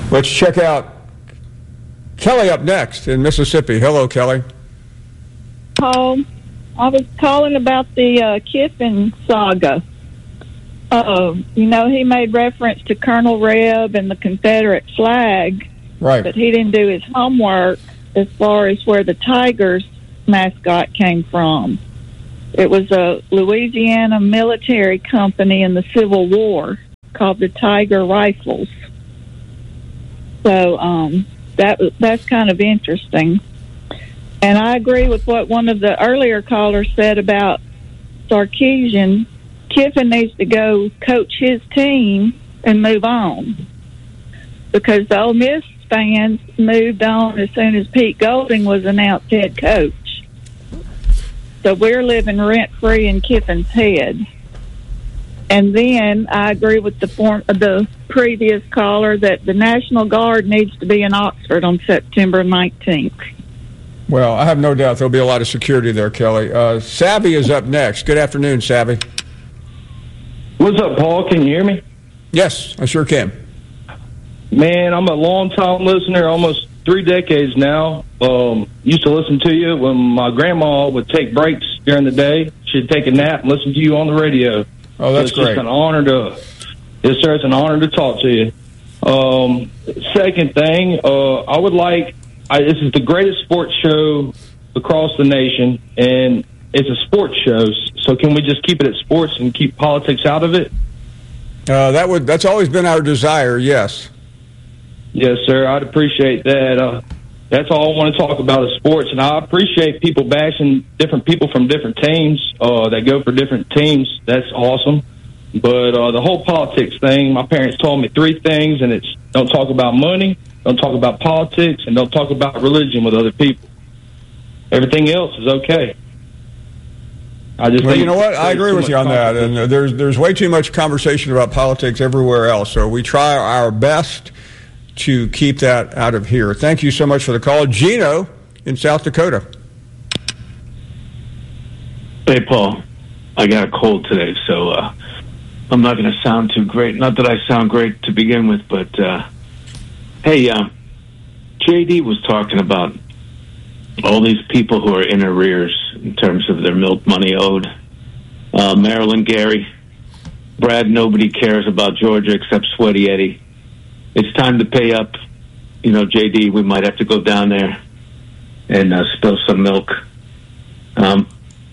Let's check out Kelly up next in Mississippi. Hello, Kelly. Paul, I was calling about the Kiffin saga. He made reference to Colonel Reb and the Confederate flag, right? But he didn't do his homework as far as where the Tigers mascot came from. It was a Louisiana military company in the Civil War called the Tiger Rifles. So that's kind of interesting. And I agree with what one of the earlier callers said about Sarkisian. Kiffin needs to go coach his team and move on, because the Ole Miss fans moved on as soon as Pete Golding was announced head coach. So we're living rent-free in Kiffin's head. And then I agree with the previous caller that the National Guard needs to be in Oxford on September 19th. Well, I have no doubt there'll be a lot of security there, Kelly. Savvy is up next. Good afternoon, Savvy. What's up, Paul? Can you hear me? Yes, I sure can. Man, I'm a long-time listener, almost 3 decades now. Used to listen to you when my grandma would take breaks during the day. She'd take a nap and listen to you on the radio. Oh, that's so it's great. Just an honor yes, sir, it's an honor to talk to you. Second thing, this is the greatest sports show across the nation, and it's a sports show. So can we just keep it at sports and keep politics out of it? That's always been our desire, yes. Yes, sir. I'd appreciate that. That's all I want to talk about is sports, and I appreciate people bashing different people from different teams that go for different teams. That's awesome. But the whole politics thing, my parents told me 3 things, and it's don't talk about money, don't talk about politics, and don't talk about religion with other people. Everything else is okay. Well, you know what? I agree with you on that. And there's way too much conversation about politics everywhere else. So we try our best to keep that out of here. Thank you so much for the call. Gino in South Dakota. Hey, Paul. I got a cold today, so I'm not going to sound too great. Not that I sound great to begin with, but hey, JD was talking about all these people who are in arrears in terms of their milk money owed. Marilyn Gary, Brad, nobody cares about Georgia except Sweaty Eddie. It's time to pay up. JD, we might have to go down there and spill some milk. I'd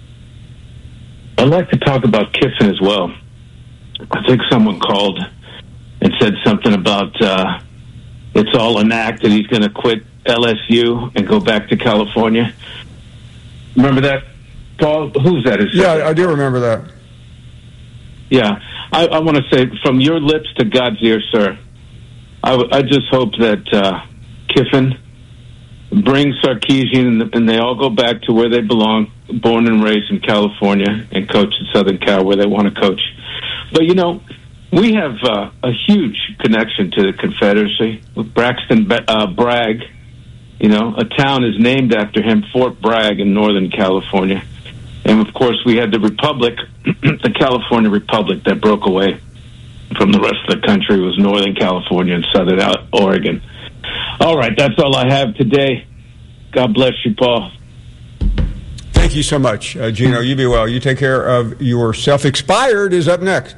like to talk about Kiffin as well. I think someone called and said something about it's all an act and he's going to quit LSU and go back to California. Remember that, Paul? Who's that? Yeah, I do remember that. Yeah. I want to say, from your lips to God's ear, sir, I just hope that Kiffin brings Sarkisian and they all go back to where they belong, born and raised in California, and coach in Southern Cal where they want to coach. But, we have a huge connection to the Confederacy with Braxton Bragg. A town is named after him, Fort Bragg in Northern California. And, of course, we had the Republic, the California Republic that broke away from the rest of the country. Was Northern California and Southern Oregon. All right, that's all I have today. God bless you, Paul. Thank you so much, Gino. You be well. You take care of yourself. Expired is up next.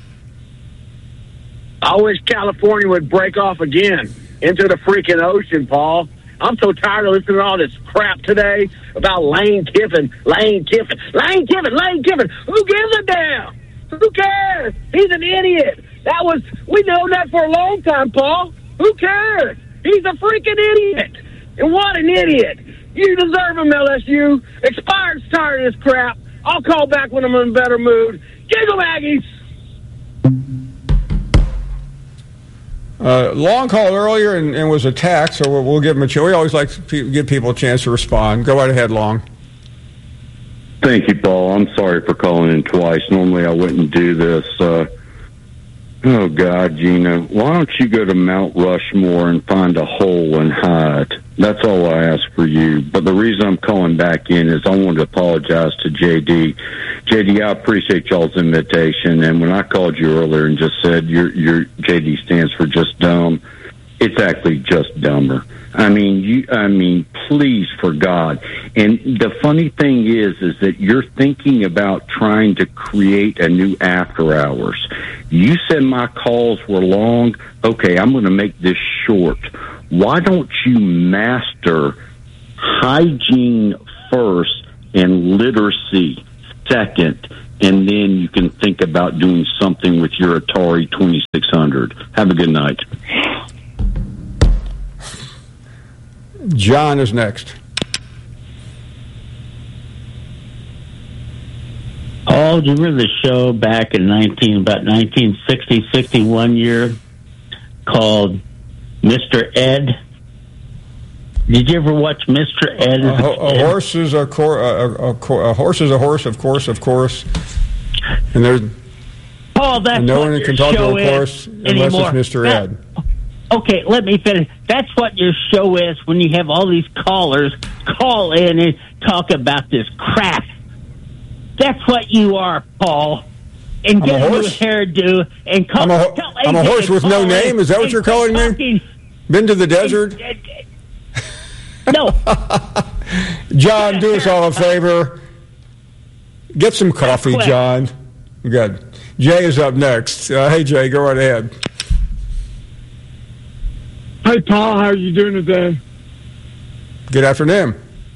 I wish California would break off again into the freaking ocean, Paul. I'm so tired of listening to all this crap today about Lane Kiffin. Who gives a damn? Who cares? He's an idiot. We know that for a long time, Paul. Who cares? He's a freaking idiot. And what an idiot. You deserve him, LSU. Expired's tired of this crap. I'll call back when I'm in a better mood. Giggle Aggies. Long call earlier and was attacked, so we'll give him a chance. We always like to give people a chance to respond. Go right ahead, Long. Thank you, Paul. I'm sorry for calling in twice. Normally I wouldn't do this. Oh, God, Gina, why don't you go to Mount Rushmore and find a hole and hide? That's all I ask for you. But the reason I'm calling back in is I wanted to apologize to JD. JD, I appreciate y'all's invitation. And when I called you earlier and just said your JD stands for just dumb, It's actually just dumber. I mean, please, for God. And the funny thing is that you're thinking about trying to create a new after hours. You said my calls were long. Okay, I'm going to make this short. Why don't you master hygiene first and literacy second, and then you can think about doing something with your Atari 2600. Have a good night. John is next. Oh, do you remember the show back in 1960, 61 year called Mr. Ed? Did you ever watch Mr. Ed? A horse is a horse is a horse, of course. And there's that's no what one can talk to a horse unless it's Mr. Ed. Okay, let me finish. That's what your show is when you have all these callers call in and talk about this crap. That's what you are, Paul. And get a new hairdo and call. I'm a horse with no name. Is that what you're calling me? Been to the desert? No. John, do us all a favor. Get some coffee, John. Good. Jay is up next. Hey, Jay, go right ahead. Hey, Paul, how are you doing today? Good afternoon.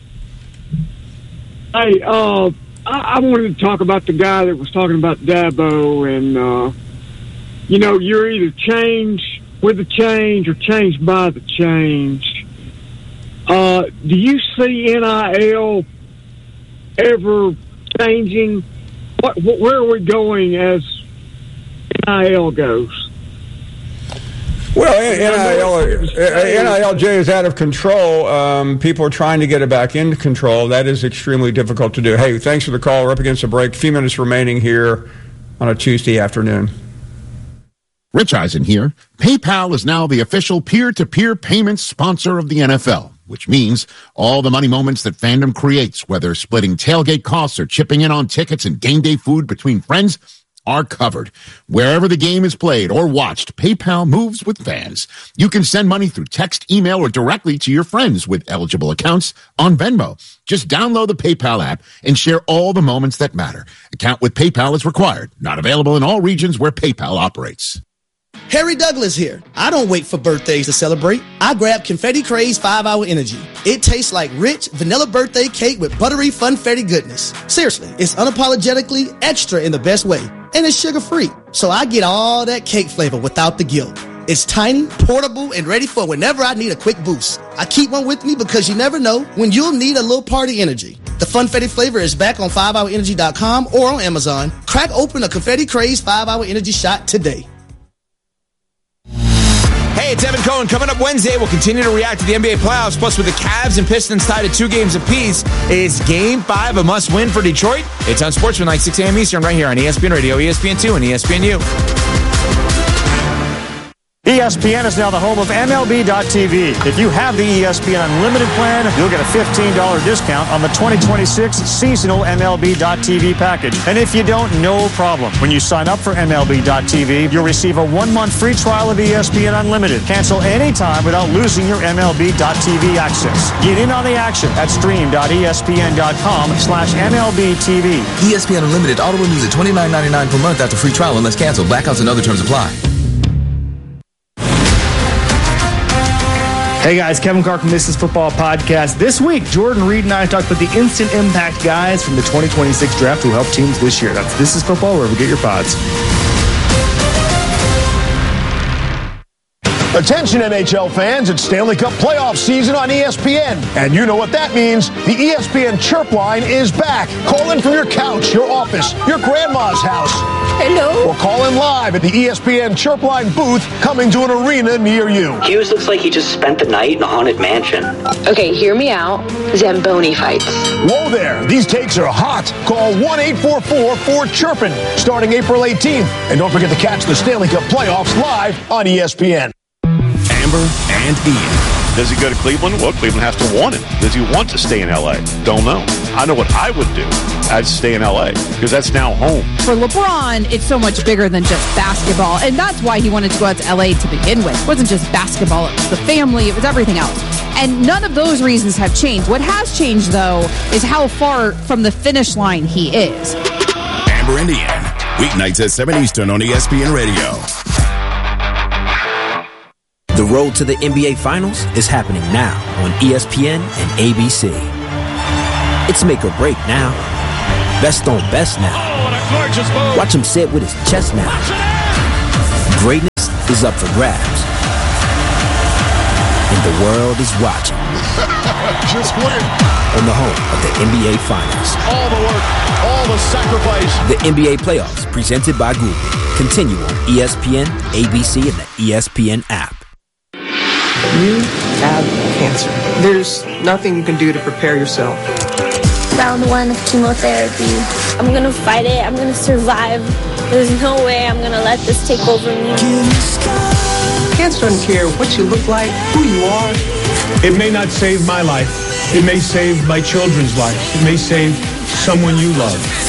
Hey, I wanted to talk about the guy that was talking about Dabo, and, you're either change with the change or change by the change. Do you see NIL ever changing? Where are we going as NIL goes? Well, NIL, Jay, is out of control. People are trying to get it back into control. That is extremely difficult to do. Hey, thanks for the call. We're up against a break. A few minutes remaining here on a Tuesday afternoon. Rich Eisen here. PayPal is now the official peer-to-peer payment sponsor of the NFL, which means all the money moments that fandom creates, whether splitting tailgate costs or chipping in on tickets and game day food between friends, are covered. Wherever the game is played or watched, PayPal moves with fans. You can send money through text, email, or directly to your friends with eligible accounts on Venmo. Just download the PayPal app and share all the moments that matter. Account with PayPal is required. Not available in all regions where PayPal operates. Harry Douglas here. I don't wait for birthdays to celebrate. I grab Confetti Craze 5-Hour Energy. It tastes like rich vanilla birthday cake with buttery funfetti goodness. Seriously, it's unapologetically extra in the best way. And it's sugar-free, so I get all that cake flavor without the guilt. It's tiny, portable, and ready for whenever I need a quick boost. I keep one with me because you never know when you'll need a little party energy. The Funfetti flavor is back on 5hourenergy.com or on Amazon. Crack open a Confetti Craze 5-Hour Energy shot today. Hey, it's Evan Cohen. Coming up Wednesday, we'll continue to react to the NBA playoffs. Plus, with the Cavs and Pistons tied at 2 games apiece, is Game 5 a must-win for Detroit? It's on Sportsman, 6 a.m. Eastern, right here on ESPN Radio, ESPN2, and ESPNU. ESPN is now the home of MLB.tv. If you have the ESPN Unlimited plan, you'll get a $15 discount on the 2026 seasonal MLB.tv package. And if you don't, no problem. When you sign up for MLB.tv, you'll receive a 1-month free trial of ESPN Unlimited. Cancel anytime without losing your MLB.tv access. Get in on the action at stream.espn.com/MLBTV. ESPN Unlimited auto renews at $29.99 per month after free trial unless canceled. Blackouts and other terms apply. Hey guys, Kevin Carr from This Is Football Podcast. This week, Jordan Reed and I talked about the instant impact guys from the 2026 draft who helped teams this year. That's This Is Football, wherever you get your pods. Attention NHL fans, it's Stanley Cup playoff season on ESPN. And you know what that means. The ESPN Chirp line is back. Call in from your couch, your office, your grandma's house. Hello. Or call in live at the ESPN Chirp line booth coming to an arena near you. Hughes looks like he just spent the night in a haunted mansion. Okay, hear me out. Zamboni fights. Whoa there. These takes are hot. Call 1-844-4-CHIRPIN starting April 18th. And don't forget to catch the Stanley Cup playoffs live on ESPN. Amber and Ian. Does he go to Cleveland? Well, Cleveland has to want him. Does he want to stay in L.A.? Don't know. I know what I would do. I'd stay in L.A. because that's now home. For LeBron, it's so much bigger than just basketball, and that's why he wanted to go out to L.A. to begin with. It wasn't just basketball, it was the family, it was everything else. And none of those reasons have changed. What has changed, though, is how far from the finish line he is. Amber and Ian, weeknights at 7 Eastern on ESPN Radio. The road to the NBA Finals is happening now on ESPN and ABC. It's make or break now. Best on best now. Watch him sit with his chest now. Greatness is up for grabs. And the world is watching. Just win. On the home of the NBA Finals. All the work, all the sacrifice. The NBA Playoffs, presented by Google. Continue on ESPN, ABC, and the ESPN app. You have cancer. There's nothing you can do to prepare yourself. Round 1 of chemotherapy. I'm gonna fight it. I'm gonna survive. There's no way I'm gonna let this take over me. Cancer doesn't care what you look like, who you are. It may not save my life. It may save my children's life. It may save someone you love.